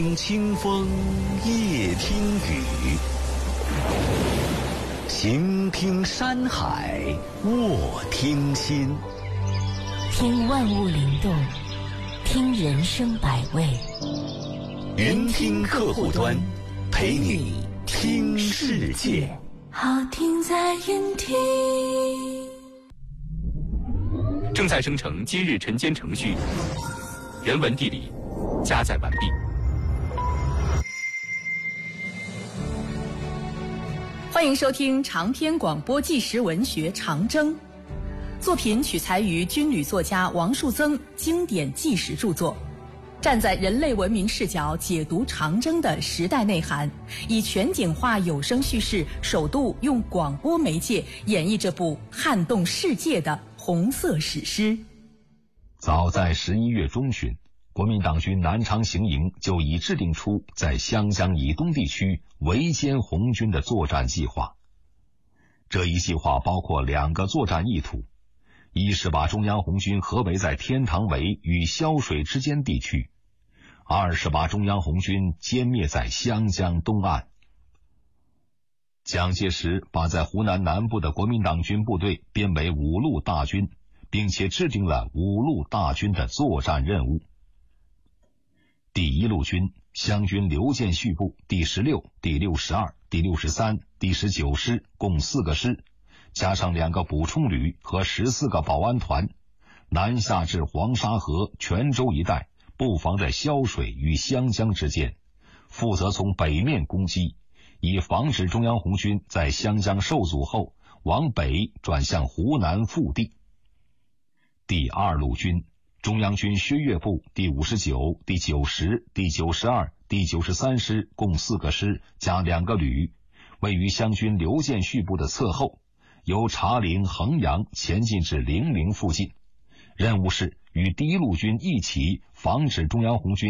听清风，夜听雨，行听山海，卧听心。 听万物灵动，听人生百味。 云听客户端，陪你听世界。 好听在云听。 正在生成今日晨间程序，人文地理加载完毕。 欢迎收听长篇广播纪实文学《长征》，作品取材于军旅作家王树增经典纪实著作，站在人类文明视角解读长征的时代内涵，以全景化有声叙事，首度用广播媒介演绎这部撼动世界的红色史诗。 早在11月中旬，国民党军南昌行营就已制定出在湘江以东地区围歼红军的作战计划。这一计划包括2个作战意图，一是把中央红军合围在天堂围与萧水之间地区，二是把中央红军歼灭在湘江东岸。蒋介石把在湖南南部的国民党军部队编为5路大军，并且制定了5路大军的作战任务。第1路军湘军刘建绪部第16、第62、第63、第19师共4个师，加上2个补充旅和14个保安团，南下至黄沙河、泉州一带，布防在萧水与湘江之间，负责从北面攻击，以防止中央红军在湘江受阻后往北转向湖南腹地。第2路军中央军薛岳部第59、第90、第92、第93师共4个师加2个旅，位于湘军刘建绪部的侧后，由茶陵、衡阳前进至零陵附近，任务是与第1路军一起防止中央红军